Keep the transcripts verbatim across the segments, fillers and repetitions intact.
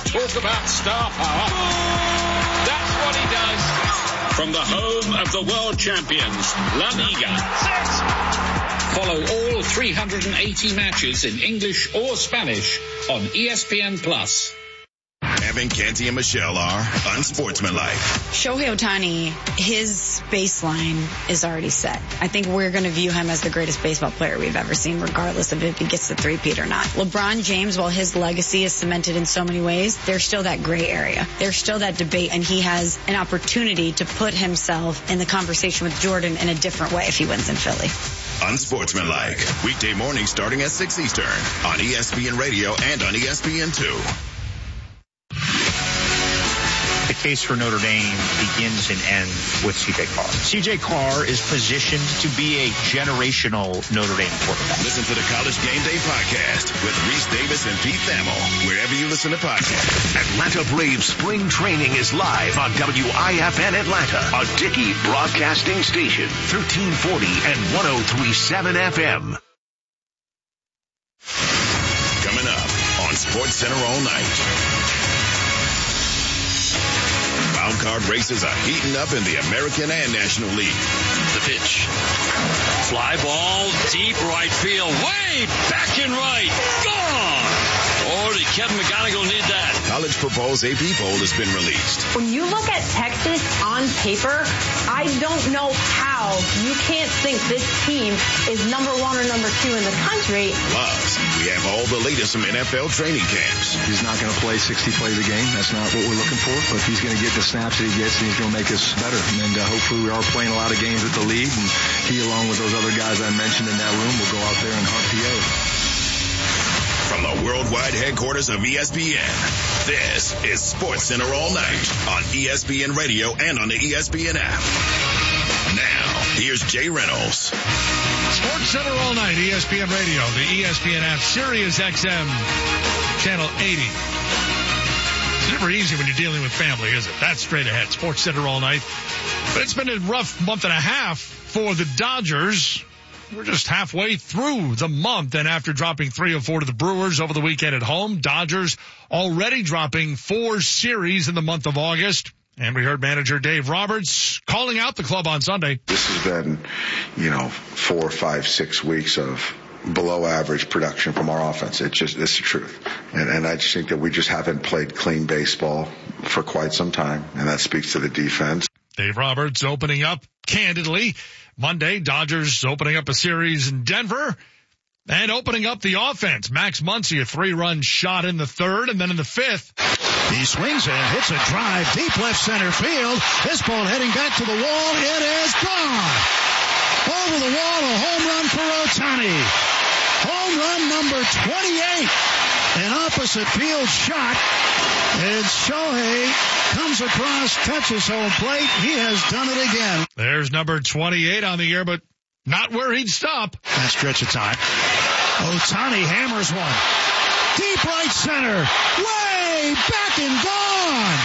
Talk about star power. That's what he does. From the home of the world champions, La Liga. Six. Follow all three hundred eighty matches in English or Spanish on E S P N Plus. Evan, Canty, and Michelle are unsportsmanlike. Shohei Ohtani, his baseline is already set. I think we're going to view him as the greatest baseball player we've ever seen, regardless of if he gets the three-peat or not. LeBron James, while his legacy is cemented in so many ways, there's still that gray area. There's still that debate, and he has an opportunity to put himself in the conversation with Jordan in a different way if he wins in Philly. Unsportsmanlike. Weekday mornings starting at six Eastern on E S P N Radio and on E S P N two. The case for Notre Dame begins and ends with C J Carr. C J Carr is positioned to be a generational Notre Dame quarterback. Listen to the College Game Day podcast with Reese Davis and Pete Thamel, wherever you listen to podcasts. Atlanta Braves spring training is live on W I F N Atlanta, a Dickey broadcasting station, thirteen forty and one oh three point seven F M. Coming up on Sports Center all night. Wild card races are heating up in the American and National League. The pitch. Fly ball, deep right field, way back and right. Gone! Oh, did Kevin McGonigal need that? College football's A P poll has been released. When you look at Texas on paper, I don't know how you can't think this team is number one or number two in the country. Plus, we have all the latest from N F L training camps. He's not going to play sixty plays a game. That's not what we're looking for. But he's going to get the snaps that he gets, and he's going to make us better. And uh, hopefully we are playing a lot of games with the lead, and he, along with those other guys I mentioned in that room, will go out there and hunt P Os. From the worldwide headquarters of E S P N, this is Sports Center all night on E S P N Radio and on the E S P N app. Now, here's Jay Reynolds. Sports Center all night, E S P N Radio, the E S P N app, Sirius X M, channel eighty. It's never easy when you're dealing with family, is it? That's straight ahead. Sports Center all night. But it's been a rough month and a half for the Dodgers. We're just halfway through the month, and after dropping three oh four to the Brewers over the weekend at home, Dodgers already dropping four series in the month of August. And we heard manager Dave Roberts calling out the club on Sunday. This has been, you know, four, five, six weeks of below average production from our offense. It's just, it's the truth. And, and I just think that we just haven't played clean baseball for quite some time, and that speaks to the defense. Dave Roberts opening up candidly. Monday, Dodgers opening up a series in Denver and opening up the offense. Max Muncy, a three-run shot in the third, and then in the fifth. He swings and hits a drive deep left center field. This ball heading back to the wall. It is gone. Over the wall, a home run for Ohtani. Home run number twenty-eight. An opposite field shot. And Shohei comes across, touches home plate. He has done it again. There's number twenty-eight on the air, but not where he'd stop. That stretch of time. Ohtani hammers one. Deep right center. Way back and gone.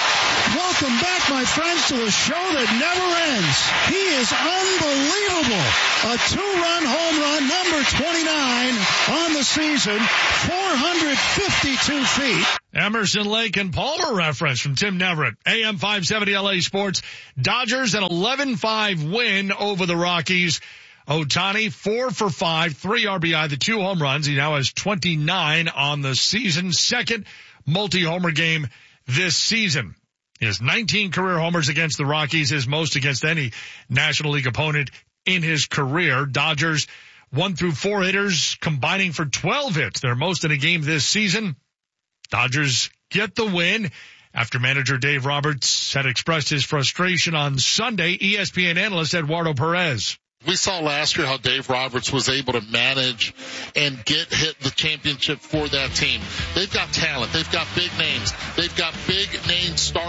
Welcome back, my friends, to a show that never ends. He is unbelievable. A two-run home run, number twenty-nine on the season, four hundred fifty-two feet. Emerson, Lake, and Palmer reference from Tim Neverett. A M five seventy L A Sports. Dodgers an eleven five win over the Rockies. Ohtani, four for five, three R B I, the two home runs. He now has twenty-nine on the season. Second multi-homer game this season. He has nineteen career homers against the Rockies, his most against any National League opponent in his career. Dodgers, one through four hitters combining for twelve hits, their most in a game this season. Dodgers get the win after manager Dave Roberts had expressed his frustration on Sunday. E S P N analyst Eduardo Perez. We saw last year how Dave Roberts was able to manage and get hit the championship for that team. They've got talent. They've got big names. They've got big name stars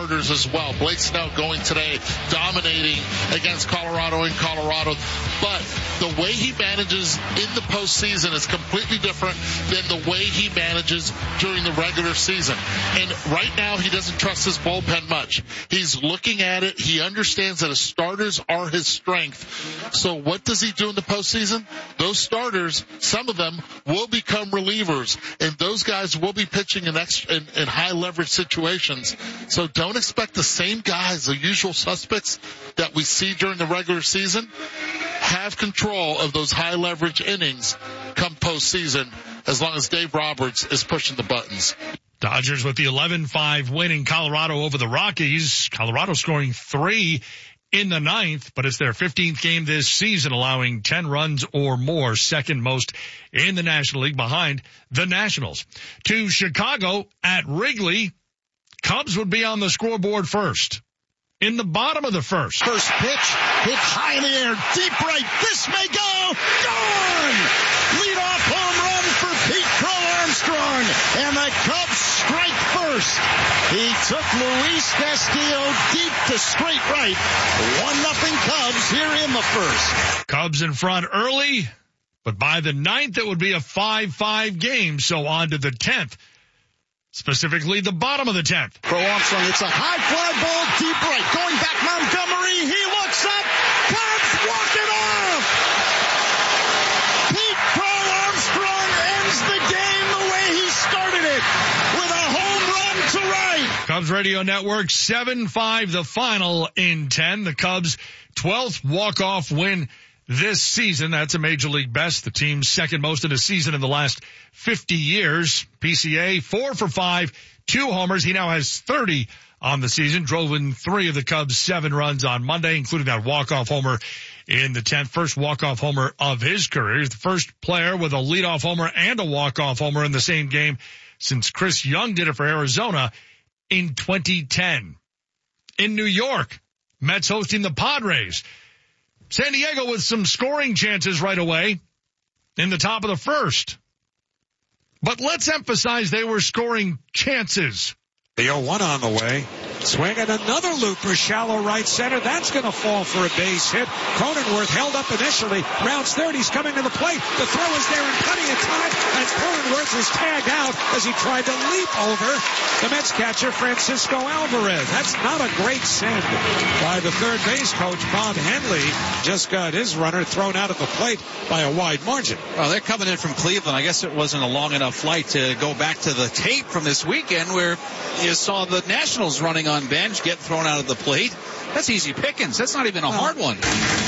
starters as well. Blake Snell going today, dominating against Colorado in Colorado. But the way he manages in the postseason is completely different than the way he manages during the regular season. And right now, he doesn't trust his bullpen much. He's looking at it. He understands that his starters are his strength. So what does he do in the postseason? Those starters, some of them will become relievers, and those guys will be pitching in, extra, in, in high leverage situations. So don't expect the same guys, the usual suspects that we see during the regular season. Have control of those high leverage innings come postseason, as long as Dave Roberts is pushing the buttons. Dodgers with the eleven five win in Colorado over the Rockies. Colorado scoring three in the ninth, but it's their fifteenth game this season, allowing ten runs or more, second most in the National League behind the Nationals. To Chicago at Wrigley, Cubs would be on the scoreboard first. In the bottom of the first. First pitch, hit high in the air, deep right. This may go. Gone! Leadoff home run for Pete Crow Armstrong, and the Cubs strike first. He took Luis Castillo deep to straight right. One nothing Cubs here in the first. Cubs in front early, but by the ninth it would be a five five game, so on to the tenth. Specifically, the bottom of the tenth. Crow Armstrong, it's a high fly ball, deep right. Going back Montgomery, he looks up. Cubs walk it off. Pete Crow Armstrong ends the game the way he started it, with a home run to right. Cubs Radio Network, seven five the final in ten. The Cubs' twelfth walk-off win this season. That's a major league best. The team's second most in a season in the last fifty years. P C A, four for five, two homers. He now has thirty on the season. Drove in three of the Cubs' seven runs on Monday, including that walk-off homer in the tenth. First walk-off homer of his career. He's the first player with a leadoff homer and a walk-off homer in the same game since Chris Young did it for Arizona in twenty ten. In New York, Mets hosting the Padres. San Diego with some scoring chances right away in the top of the first. But let's emphasize they were scoring chances. The oh one on the way. Swing and another looper, shallow right center. That's going to fall for a base hit. Cronenworth held up initially. Rounds third. He's coming to the plate. The throw is there in plenty of time. And Cronenworth is tagged out as he tried to leap over the Mets catcher, Francisco Alvarez. That's not a great send by the third base coach, Bob Henley. Just got his runner thrown out of the plate by a wide margin. Well, they're coming in from Cleveland. I guess it wasn't a long enough flight to go back to the tape from this weekend where you saw the Nationals running on bench, get thrown out of the plate. That's easy pickings. That's not even a hard one.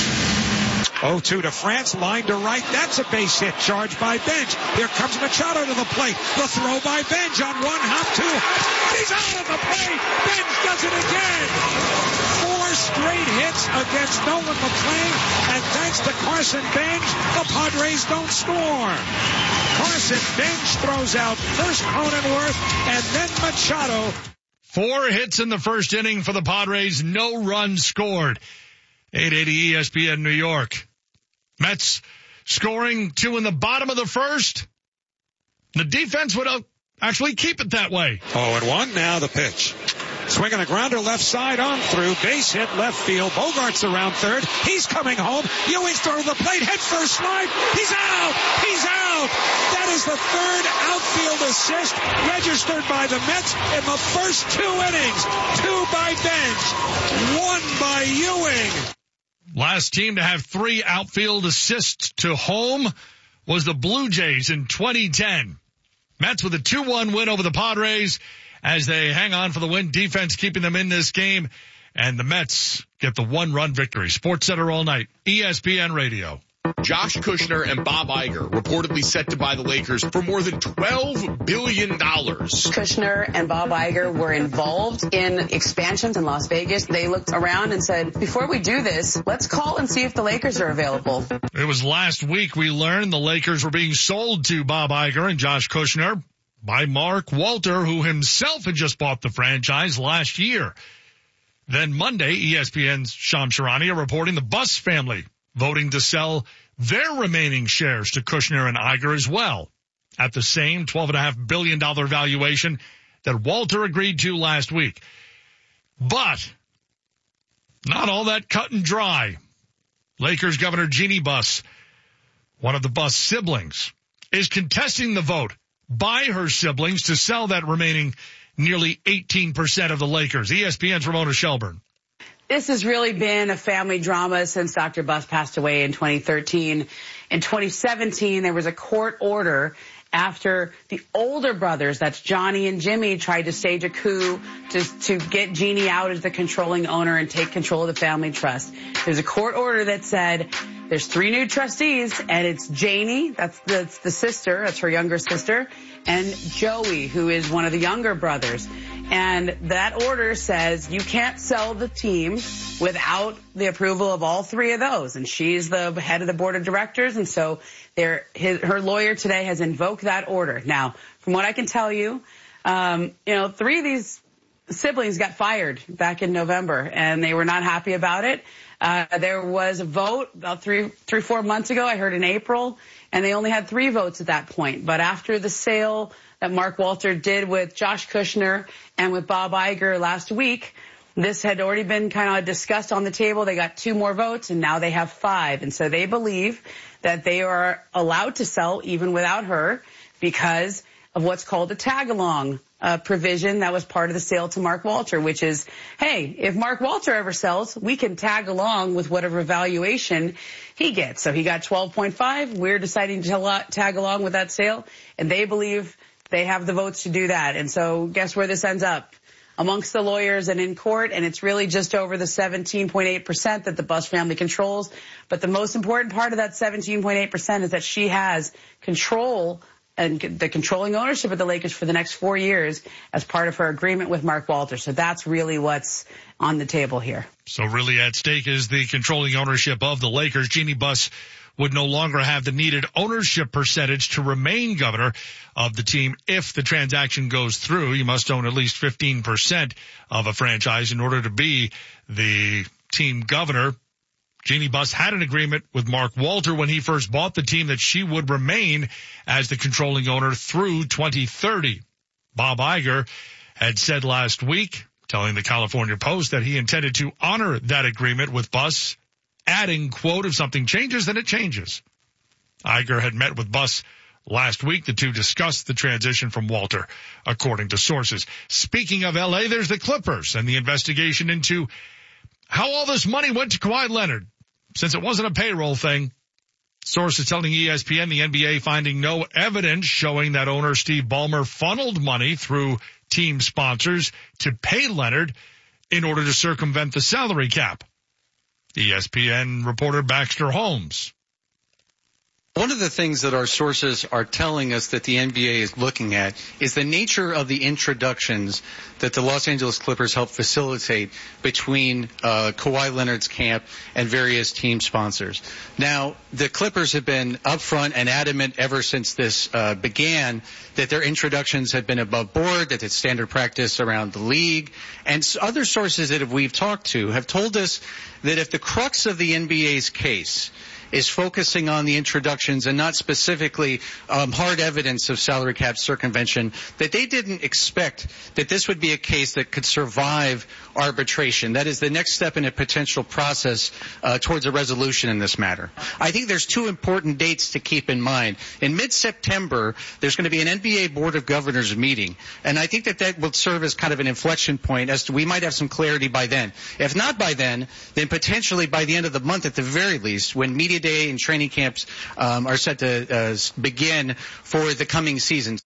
oh two to France, line to right. That's a base hit, charged by Bench. Here comes Machado to the plate. The throw by Bench on one hop, two. He's out of the plate. Bench does it again. Four straight hits against Nolan McLean, and thanks to Carson Bench, the Padres don't score. Carson Bench throws out first Cronenworth and then Machado. Four hits in the first inning for the Padres, no runs scored. eight eighty E S P N New York. Mets scoring two in the bottom of the first. The defense would actually keep it that way. oh and one, now the pitch. Swinging a grounder left side on through. Base hit left field. Bogart's around third. He's coming home. Ewing's throw to the plate. Head first slide. He's out. He's out. That is the third outfield assist registered by the Mets in the first two innings. Two by Bench. One by Ewing. Last team to have three outfield assists to home was the Blue Jays in twenty ten. Mets with a two one win over the Padres as they hang on for the win. Defense keeping them in this game. And the Mets get the one-run victory. Sports Center all night. E S P N Radio. Josh Kushner and Bob Iger reportedly set to buy the Lakers for more than twelve billion dollars. Kushner and Bob Iger were involved in expansions in Las Vegas. They looked around and said, before we do this, let's call and see if the Lakers are available. It was last week we learned the Lakers were being sold to Bob Iger and Josh Kushner by Mark Walter, who himself had just bought the franchise last year. Then Monday, E S P N's Shams Charania reporting the Buss family voting to sell their remaining shares to Kushner and Iger as well at the same twelve point five billion dollars valuation that Walter agreed to last week. But not all that cut and dry. Lakers Governor Jeannie Buss, one of the Buss siblings, is contesting the vote by her siblings to sell that remaining nearly eighteen percent of the Lakers. E S P N's Ramona Shelburne. This has really been a family drama since Doctor Buss passed away in twenty thirteen. In twenty seventeen, there was a court order after the older brothers, that's Johnny and Jimmy, tried to stage a coup to, to get Jeannie out as the controlling owner and take control of the family trust. There's a court order that said there's three new trustees, and it's Janie, that's the, that's the sister, that's her younger sister, and Joey, who is one of the younger brothers. And that order says you can't sell the team without the approval of all three of those. And she's the head of the board of directors. And so there, his, her lawyer today has invoked that order. Now, from what I can tell you, um, you know, three of these siblings got fired back in November, and they were not happy about it. Uh, there was a vote about three, three, four months ago. I heard in April, and they only had three votes at that point. But after the sale that Mark Walter did with Josh Kushner and with Bob Iger last week, this had already been kind of discussed on the table. They got two more votes, and now they have five. And so they believe that they are allowed to sell even without her because of what's called a tag-along uh, provision that was part of the sale to Mark Walter, which is, hey, if Mark Walter ever sells, we can tag along with whatever valuation he gets. So he got twelve point five. We're deciding to tag along with that sale, and they believe they have the votes to do that. And so guess where this ends up? Amongst the lawyers and in court, and it's really just over the seventeen point eight percent that the Buss family controls. But the most important part of that seventeen point eight percent is that she has control and the controlling ownership of the Lakers for the next four years as part of her agreement with Mark Walter. So that's really what's on the table here. So really at stake is the controlling ownership of the Lakers. Jeannie Buss would no longer have the needed ownership percentage to remain governor of the team. If the transaction goes through, you must own at least fifteen percent of a franchise in order to be the team governor. Jeannie Buss had an agreement with Mark Walter when he first bought the team that she would remain as the controlling owner through twenty thirty. Bob Iger had said last week, telling the California Post, that he intended to honor that agreement with Buss, adding, quote, if something changes, then it changes. Iger had met with Buss last week. The two discussed the transition from Walter, according to sources. Speaking of L A, there's the Clippers and the investigation into how all this money went to Kawhi Leonard. Since it wasn't a payroll thing, sources telling E S P N the N B A finding no evidence showing that owner Steve Ballmer funneled money through team sponsors to pay Leonard in order to circumvent the salary cap. E S P N reporter Baxter Holmes. One of the things that our sources are telling us that the N B A is looking at is the nature of the introductions that the Los Angeles Clippers help facilitate between uh, Kawhi Leonard's camp and various team sponsors. Now, the Clippers have been upfront and adamant ever since this uh, began that their introductions have been above board, that it's standard practice around the league. And other sources that we've talked to have told us that if the crux of the N B A's case is focusing on the introductions and not specifically um, hard evidence of salary cap circumvention, that they didn't expect that this would be a case that could survive arbitration. That is the next step in a potential process uh, towards a resolution in this matter. I think there's two important dates to keep in mind. In mid-September, there's going to be an N B A Board of Governors meeting, and I think that that will serve as kind of an inflection point as to we might have some clarity by then. If not by then, then potentially by the end of the month at the very least, when media day and training camps um, are set to uh, begin for the coming season.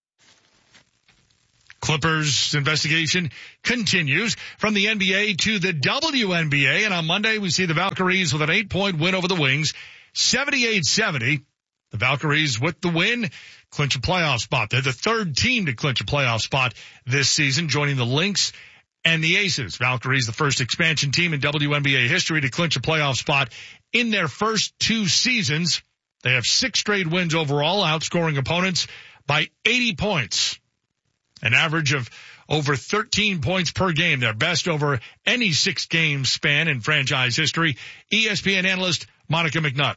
Clippers investigation continues from the N B A to the W N B A. And on Monday, we see the Valkyries with an eight-point win over the Wings, seventy-eight seventy. The Valkyries with the win clinch a playoff spot. They're the third team to clinch a playoff spot this season, joining the Lynx and the Aces. Valkyries, the first expansion team in W N B A history to clinch a playoff spot in their first two seasons. They have six straight wins overall, outscoring opponents by eighty points. An average of over thirteen points per game, their best over any six-game span in franchise history. E S P N analyst Monica McNutt.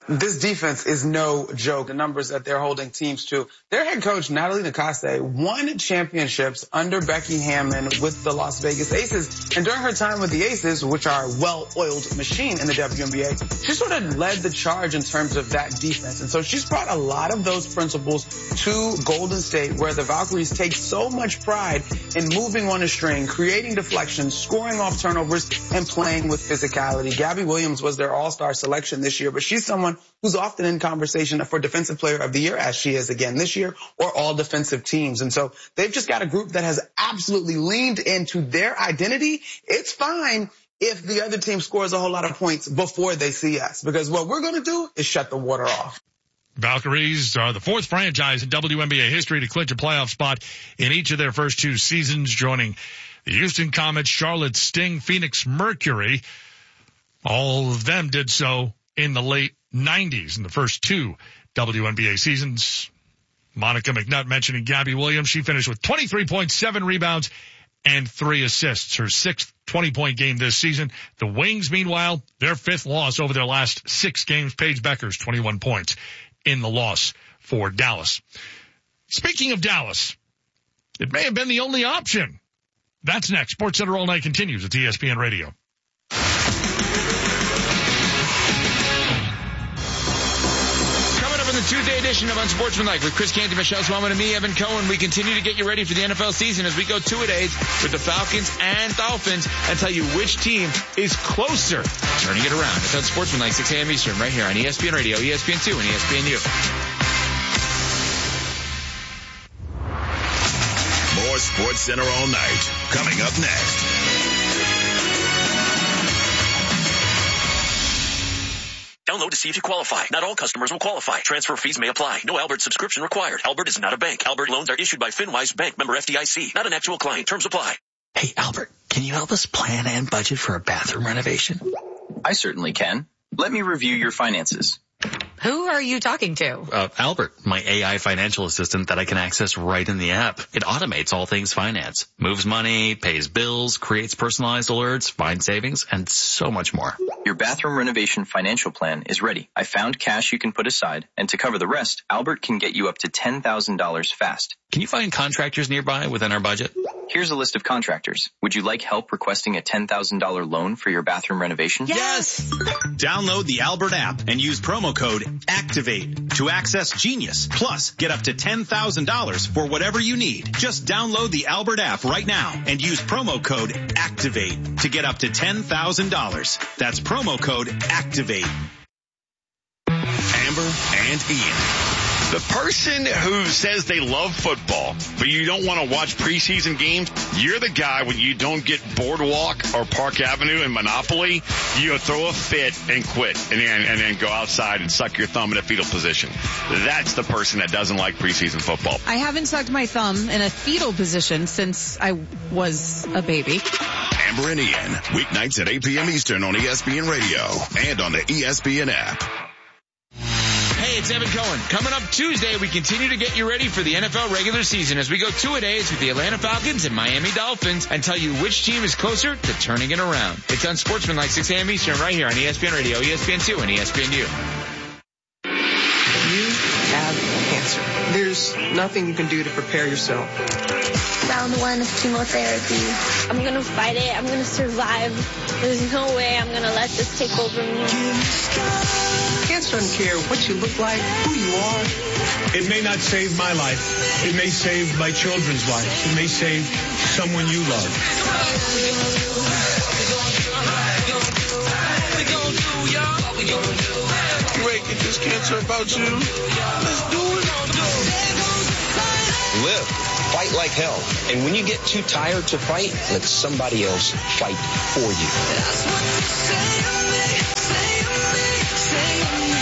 This defense is no joke. The numbers that they're holding teams to. Their head coach, Natalie Nakaste, won championships under Becky Hammon with the Las Vegas Aces. And during her time with the Aces, which are a well-oiled machine in the W N B A, she sort of led the charge in terms of that defense. And so she's brought a lot of those principles to Golden State, where the Valkyries take so much pride in moving on a string, creating deflections, scoring off turnovers, and playing with physicality. Gabby Williams was their all-star selection this year, but she's someone who's often in conversation for Defensive Player of the Year, as she is again this year, or all defensive teams. And so they've just got a group that has absolutely leaned into their identity. It's fine if the other team scores a whole lot of points before they see us, because what we're going to do is shut the water off. Valkyries are the fourth franchise in W N B A history to clinch a playoff spot in each of their first two seasons, joining the Houston Comets, Charlotte Sting, Phoenix Mercury. All of them did so in the late nineties in the first two W N B A seasons. Monica McNutt mentioning Gabby Williams. She finished with twenty-three point seven rebounds and three assists. Her sixth twenty-point game this season. The Wings, meanwhile, their fifth loss over their last six games. Paige Beckers, twenty-one points in the loss for Dallas. Speaking of Dallas, it may have been the only option. That's next. Sports Center All Night continues at E S P N Radio. In the Tuesday edition of Unsportsmanlike with Chris Canty, Michelle Swellman, and me, Evan Cohen, we continue to get you ready for the N F L season as we go two-a-days with the Falcons and Dolphins and tell you which team is closer turning it around. It's Unsportsmanlike, six a.m. Eastern, right here on E S P N Radio, E S P N two, and E S P N U. More Sports Center all night. Coming up next. Download to see if you qualify. Not all customers will qualify. Transfer fees may apply. No Albert subscription required. Albert is not a bank. Albert loans are issued by FinWise Bank, member F D I C. Not an actual client. Terms apply. Hey, Albert, can you help us plan and budget for a bathroom renovation? I certainly can. Let me review your finances. Who are you talking to? Uh, Albert, my A I financial assistant that I can access right in the app. It automates all things finance, moves money, pays bills, creates personalized alerts, finds savings, and so much more. Your bathroom renovation financial plan is ready. I found cash you can put aside, and to cover the rest, Albert can get you up to ten thousand dollars fast. Can you find contractors nearby within our budget? Here's a list of contractors. Would you like help requesting a ten thousand dollars loan for your bathroom renovation? Yes! Download the Albert app and use promo code ACTIVATE to access Genius. Plus, get up to ten thousand dollars for whatever you need. Just download the Albert app right now and use promo code ACTIVATE to get up to ten thousand dollars. That's promo code ACTIVATE. Amber and Ian. The person who says they love football, but you don't want to watch preseason games, you're the guy when you don't get Boardwalk or Park Avenue and Monopoly, you throw a fit and quit and then, and then go outside and suck your thumb in a fetal position. That's the person that doesn't like preseason football. I haven't sucked my thumb in a fetal position since I was a baby. Amber and Ian, weeknights at eight p.m. Eastern on E S P N Radio and on the E S P N app. Hey, it's Evan Cohen. Coming up Tuesday, we continue to get you ready for the N F L regular season as we go two-a-days with the Atlanta Falcons and Miami Dolphins and tell you which team is closer to turning it around. It's Unsportsmanlike, six a.m. Eastern, right here on E S P N Radio, E S P N two, and E S P N U. You have cancer. There's nothing you can do to prepare yourself. Round one of chemotherapy. I'm gonna fight it. I'm gonna survive. There's no way I'm gonna let this take over me. Cancer doesn't care what you look like, who you are. It may not save my life. It may save my children's lives. It may save someone you love. You ain't get this cancer about you. Let's do it. Live. Fight like hell. And when you get too tired to fight, let somebody else fight for you. That's what you say to me, say to me, say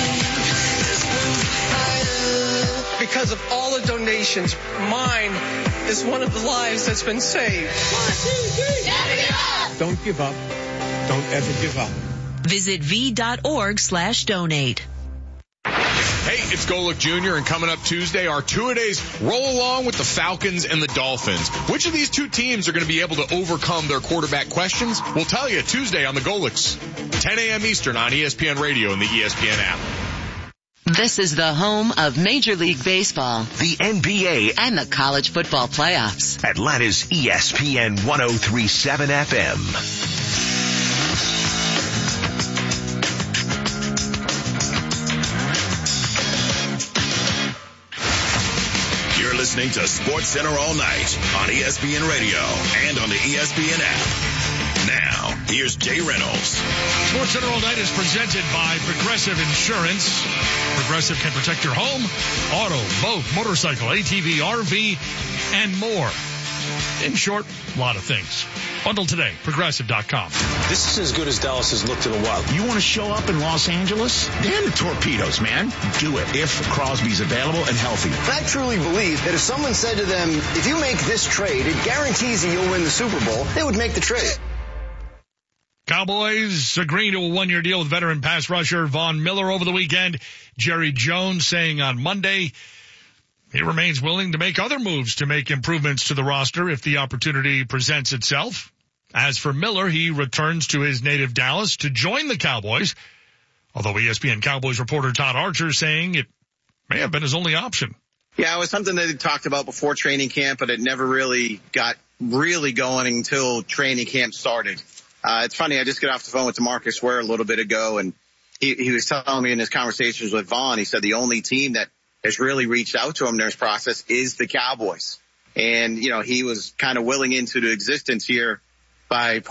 to me. Because of all the donations, mine is one of the lives that's been saved. One, two, three. Never give up. Don't give up. Don't ever give up. Visit v.org slash donate. Hey, it's Golick Junior, and coming up Tuesday, our two-a-days roll along with the Falcons and the Dolphins. Which of these two teams are going to be able to overcome their quarterback questions? We'll tell you Tuesday on the Golicks, ten a.m. Eastern on E S P N Radio and the E S P N app. This is the home of Major League Baseball, the N B A, and the college football playoffs. Atlanta's E S P N one oh three point seven F M. You're listening to Sports Center all night on E S P N Radio and on the E S P N app. Now, here's Jay Reynolds. Sports Center all night is presented by Progressive Insurance. Progressive can protect your home, auto, boat, motorcycle, A T V, R V, and more. In short, a lot of things. Bundle today, progressive dot com. This is as good as Dallas has looked in a while. You want to show up in Los Angeles? Damn the Torpedoes, man. Do it if Crosby's available and healthy. I truly believe that if someone said to them, if you make this trade, it guarantees that you'll win the Super Bowl, they would make the trade. Cowboys agreeing to a one-year deal with veteran pass rusher Von Miller over the weekend. Jerry Jones saying on Monday he remains willing to make other moves to make improvements to the roster if the opportunity presents itself. As for Miller, he returns to his native Dallas to join the Cowboys, although E S P N Cowboys reporter Todd Archer saying it may have been his only option. Yeah, it was something that he talked about before training camp, but it never really got really going until training camp started. Uh, it's funny, I just got off the phone with DeMarcus Ware a little bit ago, and he, he was telling me in his conversations with Vaughn, he said the only team that has really reached out to him during this process is the Cowboys. And, you know, he was kind of willing into the existence here by